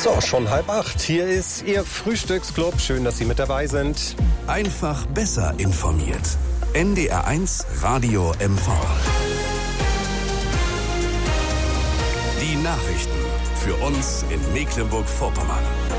So, schon 7:30. Hier ist Ihr Frühstücksclub. Schön, dass Sie mit dabei sind. Einfach besser informiert. NDR1 Radio MV. Die Nachrichten für uns in Mecklenburg-Vorpommern.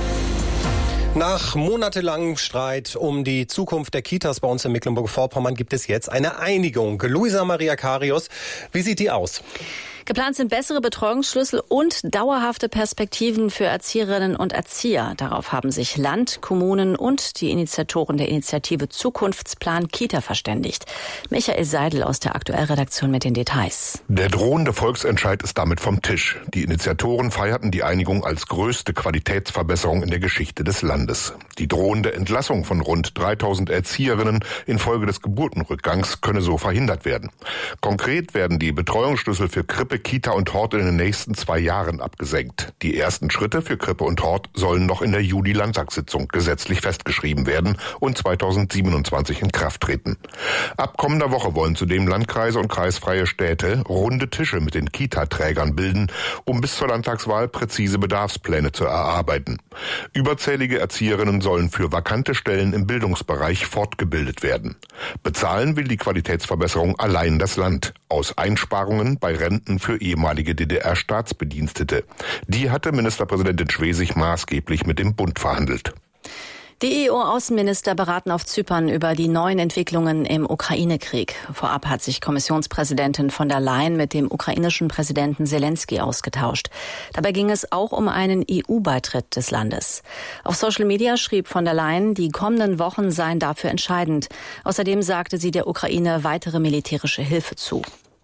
Nach monatelangem Streit um die Zukunft der Kitas bei uns in Mecklenburg-Vorpommern gibt es jetzt eine Einigung. Luisa Maria Karius, wie sieht die aus? Geplant sind bessere Betreuungsschlüssel und dauerhafte Perspektiven für Erzieherinnen und Erzieher. Darauf haben sich Land, Kommunen und die Initiatoren der Initiative Zukunftsplan Kita verständigt. Michael Seidel aus der Aktuellredaktion mit den Details. Der drohende Volksentscheid ist damit vom Tisch. Die Initiatoren feierten die Einigung als größte Qualitätsverbesserung in der Geschichte des Landes. Die drohende Entlassung von rund 3000 Erzieherinnen infolge des Geburtenrückgangs könne so verhindert werden. Konkret werden die Betreuungsschlüssel für Krippe, Kita und Hort in den nächsten 2 Jahren abgesenkt. Die ersten Schritte für Krippe und Hort sollen noch in der Juli-Landtagssitzung gesetzlich festgeschrieben werden und 2027 in Kraft treten. Ab kommender Woche wollen zudem Landkreise und kreisfreie Städte runde Tische mit den Kita-Trägern bilden, um bis zur Landtagswahl präzise Bedarfspläne zu erarbeiten. Überzählige Erzieherinnen sollen für vakante Stellen im Bildungsbereich fortgebildet werden. Bezahlen will die Qualitätsverbesserung allein das Land aus Einsparungen bei Renten für ehemalige DDR-Staatsbedienstete. Die hatte Ministerpräsidentin Schwesig maßgeblich mit dem Bund verhandelt. Die EU-Außenminister beraten auf Zypern über die neuen Entwicklungen im Ukraine-Krieg. Vorab hat sich Kommissionspräsidentin von der Leyen mit dem ukrainischen Präsidenten Zelensky ausgetauscht. Dabei ging es auch um einen EU-Beitritt des Landes. Auf Social Media schrieb von der Leyen, die kommenden Wochen seien dafür entscheidend. Außerdem sagte sie der Ukraine weitere militärische Hilfe zu.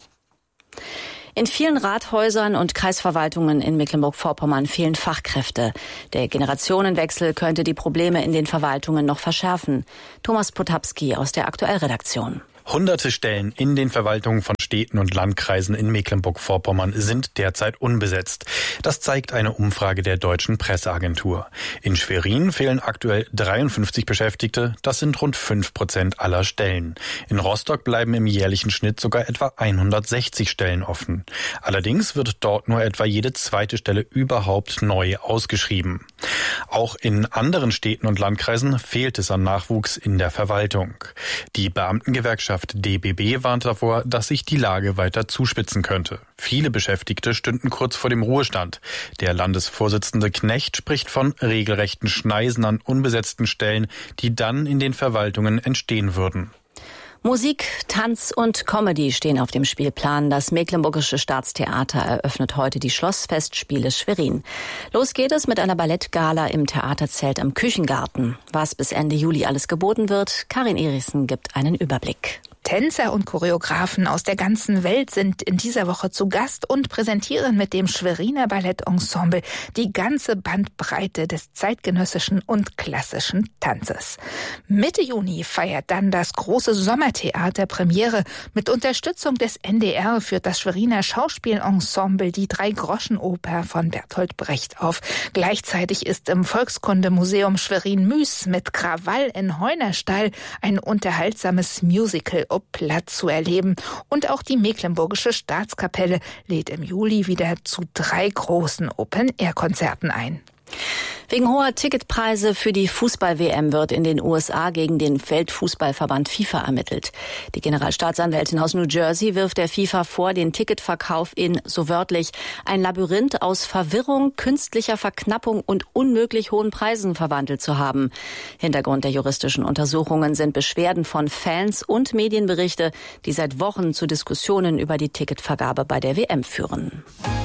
In vielen Rathäusern und Kreisverwaltungen in Mecklenburg-Vorpommern fehlen Fachkräfte. Der Generationenwechsel könnte die Probleme in den Verwaltungen noch verschärfen. Thomas Potapski aus der Aktuellredaktion. Hunderte Stellen in den Verwaltungen von Städten und Landkreisen in Mecklenburg-Vorpommern sind derzeit unbesetzt. Das zeigt eine Umfrage der Deutschen Presseagentur. In Schwerin fehlen aktuell 53 Beschäftigte. Das sind rund 5% aller Stellen. In Rostock bleiben im jährlichen Schnitt sogar etwa 160 Stellen offen. Allerdings wird dort nur etwa jede zweite Stelle überhaupt neu ausgeschrieben. Auch in anderen Städten und Landkreisen fehlt es an Nachwuchs in der Verwaltung. Die Beamtengewerkschaft DBB warnt davor, dass sich die Lage weiter zuspitzen könnte. Viele Beschäftigte stünden kurz vor dem Ruhestand. Der Landesvorsitzende Knecht spricht von regelrechten Schneisen an unbesetzten Stellen, die dann in den Verwaltungen entstehen würden. Musik, Tanz und Comedy stehen auf dem Spielplan. Das Mecklenburgische Staatstheater eröffnet heute die Schlossfestspiele Schwerin. Los geht es mit einer Ballettgala im Theaterzelt am Küchengarten. Was bis Ende Juli alles geboten wird, Karin Erichsen gibt einen Überblick. Tänzer und Choreografen aus der ganzen Welt sind in dieser Woche zu Gast und präsentieren mit dem Schweriner Ballettensemble die ganze Bandbreite des zeitgenössischen und klassischen Tanzes. Mitte Juni feiert dann das große Sommertheater Premiere. Mit Unterstützung des NDR führt das Schweriner Schauspielensemble die Drei-Groschen-Oper von Bertolt Brecht auf. Gleichzeitig ist im Volkskundemuseum Schwerin-Müs mit Krawall in Heunerstall ein unterhaltsames Musical Platz zu erleben. Und auch die Mecklenburgische Staatskapelle lädt im Juli wieder zu 3 großen Open-Air-Konzerten ein. Wegen hoher Ticketpreise für die Fußball-WM wird in den USA gegen den Weltfußballverband FIFA ermittelt. Die Generalstaatsanwältin aus New Jersey wirft der FIFA vor, den Ticketverkauf in, so wörtlich, ein Labyrinth aus Verwirrung, künstlicher Verknappung und unmöglich hohen Preisen verwandelt zu haben. Hintergrund der juristischen Untersuchungen sind Beschwerden von Fans und Medienberichte, die seit Wochen zu Diskussionen über die Ticketvergabe bei der WM führen.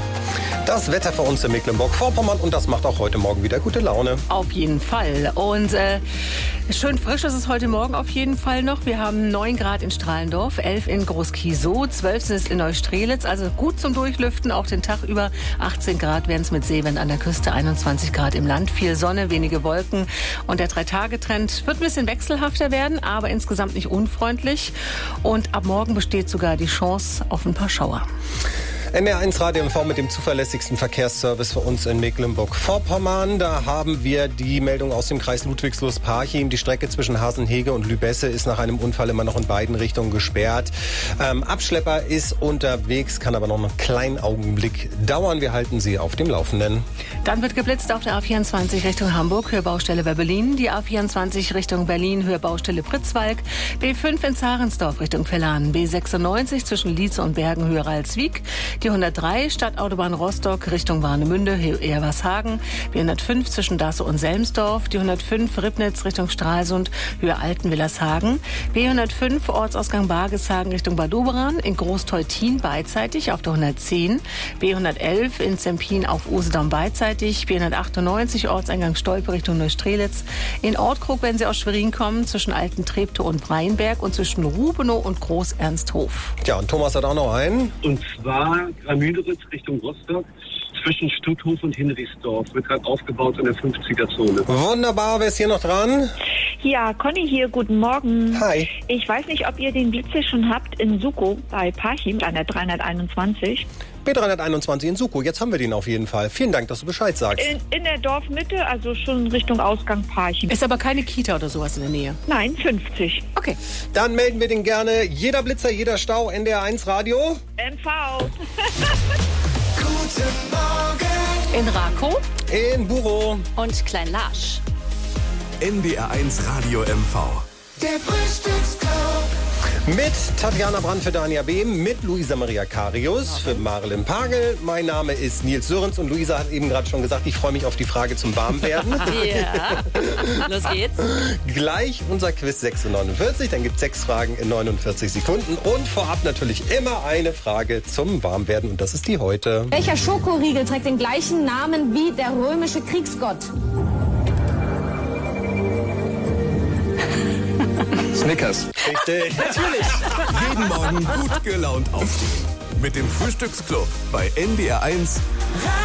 Das Wetter für uns in Mecklenburg-Vorpommern und das macht auch heute Morgen wieder gute Laune. Auf jeden Fall. Und schön frisch ist es heute Morgen auf jeden Fall noch. Wir haben 9 Grad in Strahlendorf, 11 in Groß-Kiesow, 12 sind es in Neustrelitz. Also gut zum Durchlüften, auch den Tag über. 18 Grad werden es mit Seewind an der Küste, 21 Grad im Land. Viel Sonne, wenige Wolken. Und der 3-Tage-Trend wird ein bisschen wechselhafter werden, aber insgesamt nicht unfreundlich. Und ab morgen besteht sogar die Chance auf ein paar Schauer. NDR1 Radio MV mit dem zuverlässigsten Verkehrsservice für uns in Mecklenburg-Vorpommern. Da haben wir die Meldung aus dem Kreis Ludwigslust-Parchim. Die Strecke zwischen Hasenhege und Lübesse ist nach einem Unfall immer noch in beiden Richtungen gesperrt. Abschlepper ist unterwegs, kann aber noch einen kleinen Augenblick dauern. Wir halten Sie auf dem Laufenden. Dann wird geblitzt auf der A24 Richtung Hamburg, Hörbaustelle Werbelin. Die A24 Richtung Berlin, Hörbaustelle Pritzwalk. B5 in Zarensdorf Richtung Verlan. B96 zwischen Lietze und Bergen, Höhe Ralswiek. Die 103 Stadtautobahn Rostock Richtung Warnemünde, Höhe Ebershagen. B105 zwischen Dasse und Selmsdorf. Die 105 Ribnitz Richtung Stralsund, Höhe Altenwillershagen. B105 Ortsausgang Bargeshagen Richtung Bad Doberan. In Großteutin beidseitig auf der 110. B111 in Zempin auf Usedom beidseitig. B198 Ortseingang Stolpe Richtung Neustrelitz. In Ortkrug, wenn Sie aus Schwerin kommen, zwischen Alten Treptow und Breinberg und zwischen Rubenow und Groß-Ernsthof. Ja, und Thomas hat auch noch einen. Und zwar Gramüderitz Richtung Rostock. Zwischen Stutthof und Hinrichsdorf wird gerade aufgebaut in der 50er-Zone. Wunderbar, wer ist hier noch dran? Ja, Conny hier, guten Morgen. Hi. Ich weiß nicht, ob ihr den Blitzer schon habt in Sukow bei Parchim an der 321. B321 in Sukow, jetzt haben wir den auf jeden Fall. Vielen Dank, dass du Bescheid sagst. In der Dorfmitte, also schon Richtung Ausgang Parchim. Ist aber keine Kita oder sowas in der Nähe? Nein, 50. Okay. Dann melden wir den gerne. Jeder Blitzer, jeder Stau, NDR1 Radio. MV. Guten Morgen. In Rakow. In Burow. Und Kleinlarsch. NDR1 Radio MV. Der Frühstücksclub. Mit Tatjana Brandt für Dania Behm, mit Luisa Maria Karius für Marilyn Pagel. Mein Name ist Nils Sörensen und Luisa hat eben gerade schon gesagt, ich freue mich auf die Frage zum Warmwerden. Ja, los geht's. Gleich unser Quiz 6:49, dann gibt es 6 Fragen in 49 Sekunden und vorab natürlich immer eine Frage zum Warmwerden und das ist die heute. Welcher Schokoriegel trägt den gleichen Namen wie der römische Kriegsgott? Snickers. Richtig. Natürlich. Jeden Morgen gut gelaunt aufstehen. Mit dem Frühstücksclub bei NDR1